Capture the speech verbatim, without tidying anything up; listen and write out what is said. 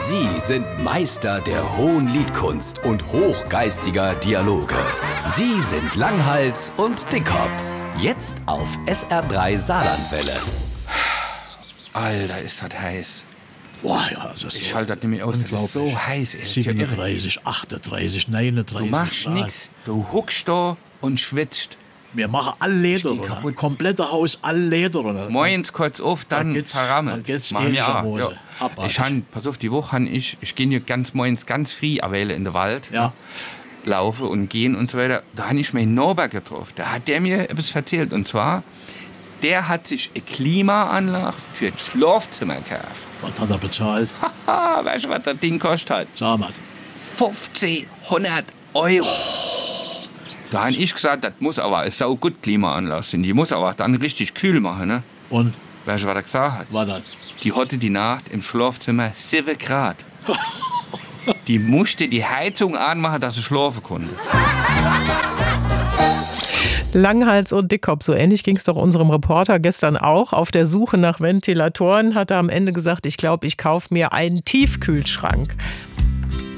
Sie sind Meister der hohen Liedkunst und hochgeistiger Dialoge. Sie sind Langhals und Dickhop. Jetzt auf S R drei Saarlandwelle. Alter, ist das heiß. Boah, ja, das ist Ich so schalte das nicht mehr aus. Das ist so heiß. Ey. Das ist ja irre. siebenunddreißig, achtunddreißig, neununddreißig. Du machst Grad. nix. Du huckst da und schwitzt. Wir machen alle Leder, Ich geh kaputt. komplette Haus, alle Leder. Morgens kurz auf, dann geht's- verrammelt. dann geht's Machen eh wir nicht auch. am Hose. Ja. Abartig. Ich han, pass auf, die Woche han ich, ich gehe hier ganz morgens ganz früh awähle in den Wald. Ja. Laufe und gehen und so weiter. Da habe ich meinen Norbert getroffen. Da hat der mir etwas erzählt. Und zwar, der hat sich eine Klimaanlage für das Schlafzimmer gekauft. Was hat er bezahlt? Haha, weißt du, was das Ding kostet hat? Sag mal. fünfzehnhundert Euro. Da habe ich gesagt, das muss aber eine sau gut Klimaanlage sein. Die muss aber dann richtig kühl machen. Ne? Und Weißt du, was er gesagt hat? war das? Die hatte die Nacht im Schlafzimmer sieben Grad. Die musste die Heizung anmachen, dass sie schlafen konnte. Langhals und Dickhop, so ähnlich ging es doch unserem Reporter gestern auch. Auf der Suche nach Ventilatoren hat er am Ende gesagt, ich glaube, ich kaufe mir einen Tiefkühlschrank.